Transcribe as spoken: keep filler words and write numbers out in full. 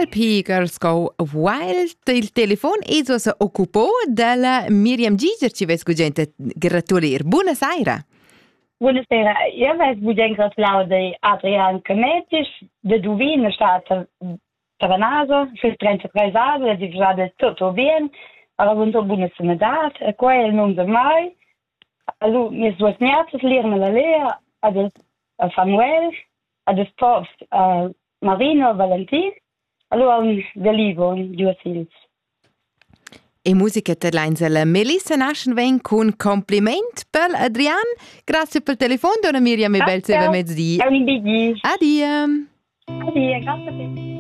Michel Piger sco wild il telefon e so se occupò della Miriam Giger ci ves gente gratulier. Buonasera. Buonasera, io ves bugen gratulare di Adrian Cametis, de Duvin, stata Taranaso, für trentatré anni, di già tutto bene, ha avuto buona sanità, e qua è il nome di mai. Allora, mi sono smesso di lire la lea ad Samuel, ad Post, a Marino, Valentin, allora un delivo, un due sils. E musica te la Melissa Naschenwein con compliment per Adrian. Grazie per il telefono, dona Miriam e bel sera mezzodì. È un bigi. Addio. Addio, grazie a te.